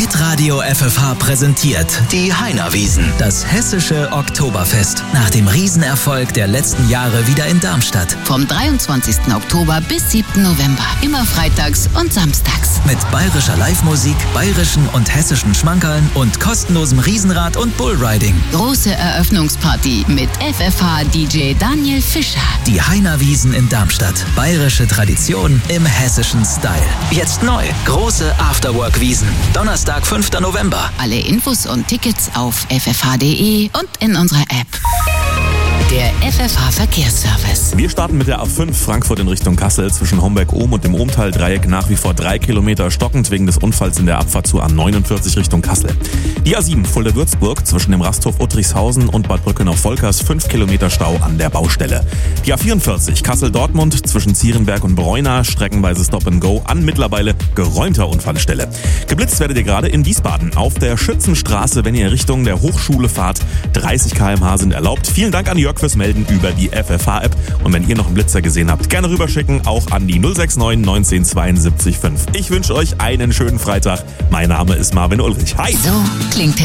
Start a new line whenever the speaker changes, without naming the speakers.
Hitradio FFH präsentiert die Heinerwiesen, das hessische Oktoberfest. Nach dem Riesenerfolg der letzten Jahre wieder in Darmstadt.
Vom 23. Oktober bis 7. November. Immer freitags und samstags.
Mit bayerischer Live-Musik, bayerischen und hessischen Schmankerln und kostenlosem Riesenrad und Bullriding.
Große Eröffnungsparty mit FFH-DJ Daniel Fischer.
Die Heinerwiesen in Darmstadt. Bayerische Tradition im hessischen Style. Jetzt neu. Große Afterwork-Wiesen. Donnerstag, 5. November.
Alle Infos und Tickets auf ffh.de und in unserer App. Der FFH Verkehrsservice.
Wir starten mit der A5 Frankfurt in Richtung Kassel. Zwischen Homberg-Ohm und dem Ohmtal-Dreieck nach wie vor 3 Kilometer stockend wegen des Unfalls in der Abfahrt zur A49 Richtung Kassel. Die A7 Fulda-Würzburg zwischen dem Rasthof Uttrichshausen und Bad Brückenau-Volkers 5 Kilometer Stau an der Baustelle. Die A44 Kassel-Dortmund zwischen Zierenberg und Breuna streckenweise Stop-and-Go an mittlerweile geräumter Unfallstelle. Geblitzt werdet ihr gerade in Wiesbaden auf der Schützenstraße, wenn ihr Richtung der Hochschule fahrt. 30 km/h sind erlaubt. Vielen Dank an Jörg fürs Melden über die FFH-App. Und wenn ihr noch einen Blitzer gesehen habt, gerne rüberschicken, auch an die 069 19 72 5. Ich wünsche euch einen schönen Freitag. Mein Name ist Marvin Ulrich. Hi!
So klingt